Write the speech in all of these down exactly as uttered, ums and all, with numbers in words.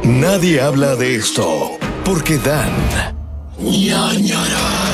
Nadie habla de esto porque dan ñañaras.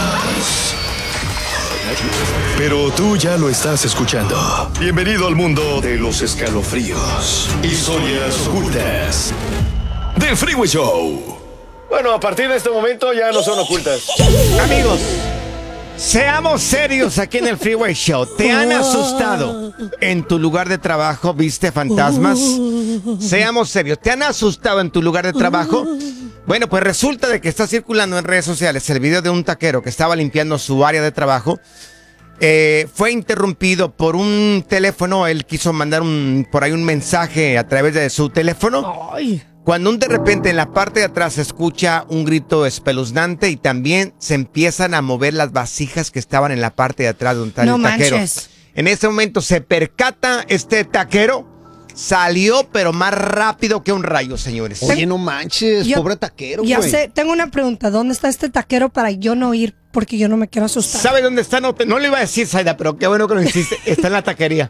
Pero tú ya lo estás escuchando. Bienvenido al mundo de los escalofríos, historias ocultas del Freeway Show. Bueno, a partir de este momento ya no son ocultas. Amigos, seamos serios aquí en el Freeway Show. ¿Te han asustado en tu lugar de trabajo? ¿Viste fantasmas? Seamos serios. ¿Te han asustado en tu lugar de trabajo? Bueno, pues resulta de que está circulando en redes sociales el video de un taquero que estaba limpiando su área de trabajo. Eh, fue interrumpido por un teléfono. Él quiso mandar un, por ahí un mensaje a través de su teléfono. Ay. Cuando un de repente en la parte de atrás se escucha un grito espeluznante y también se empiezan a mover las vasijas que estaban en la parte de atrás donde está no el taquero. Manches. En ese momento se percata este taquero, salió pero más rápido que un rayo, señores. Oye, no manches, yo, pobre taquero, güey. Ya sé, tengo una pregunta. ¿Dónde está este taquero para yo no ir? Porque yo no me quiero asustar. ¿Sabe dónde está? No, te, no le iba a decir, Zaida, pero qué bueno que lo hiciste. Está en la taquería.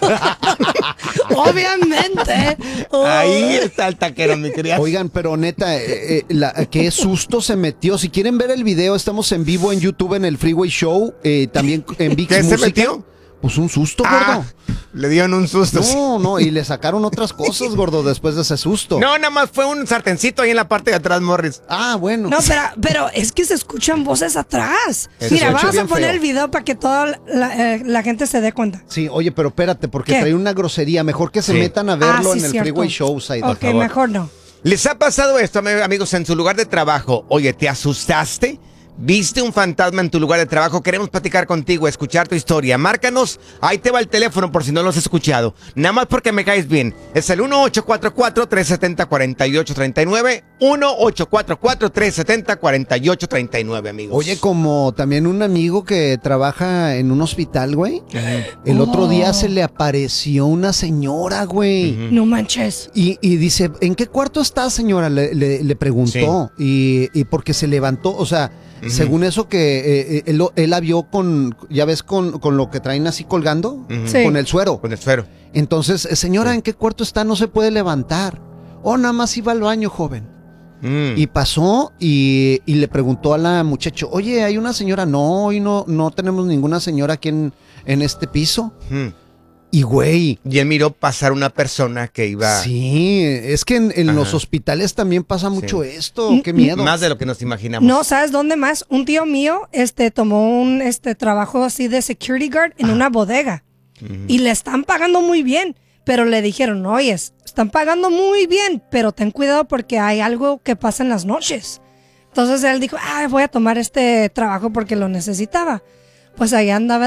Obviamente. Oh. Ahí está el taquero, mi querida. Oigan, pero neta, eh, eh, la, qué susto se metió. Si quieren ver el video, estamos en vivo en YouTube en el Freeway Show. Eh, también en VIX ¿Qué Música. se metió? Pues un susto, ah, gordo. Le dieron un susto. No, no, y le sacaron otras cosas, gordo, después de ese susto. No, nada más fue un sartencito ahí en la parte de atrás, Morris. Ah, bueno. No, pero, pero es que se escuchan voces atrás. Eso Mira, vamos a poner feo. el video para que toda la, eh, la gente se dé cuenta. Sí, oye, pero espérate, porque ¿Qué? trae una grosería. Mejor que se sí. metan a verlo ah, sí, en el cierto. Freeway Show, Zaida. Ok, mejor no. ¿Les ha pasado esto, amigos, en su lugar de trabajo? Oye, ¿te asustaste? ¿Viste un fantasma en tu lugar de trabajo? Queremos platicar contigo, escuchar tu historia. Márcanos, ahí te va el teléfono por si no lo has escuchado. Nada más porque me caes bien. Es el uno ocho cuatro cuatro, tres siete cero, cuatro ocho tres nueve. uno ocho cuatro cuatro, tres siete cero, cuatro ocho tres nueve, amigos. Oye, como también un amigo que trabaja en un hospital, güey. El Oh. otro día se le apareció una señora, güey. Ujú. No manches. Y, y dice, ¿en qué cuarto está, señora? Le, le, le preguntó. Sí. Y, y porque se levantó, o sea, uh-huh. según eso que eh, él, él la vio con, ya ves, con, con lo que traen así colgando, Uh-huh. Sí. con el suero. Con el suero. Entonces, señora, Sí. ¿en qué cuarto está? No se puede levantar. Oh, nada más iba al baño, joven. Mm. Y pasó y, y le preguntó a la muchacha, oye, ¿hay una señora? No, hoy no, no tenemos ninguna señora aquí en, en este piso. Mm. Y güey. Y él miró pasar una persona que iba... Sí, es que en, en los hospitales también pasa mucho sí. esto. Qué miedo. Más de lo que nos imaginamos. No, ¿sabes dónde más? Un tío mío este, tomó un este, trabajo así de security guard en ah. una bodega. Uh-huh. Y le están pagando muy bien. Pero le dijeron, oye, están pagando muy bien, pero ten cuidado porque hay algo que pasa en las noches. Entonces él dijo, ah, voy a tomar este trabajo porque lo necesitaba. Pues ahí andaba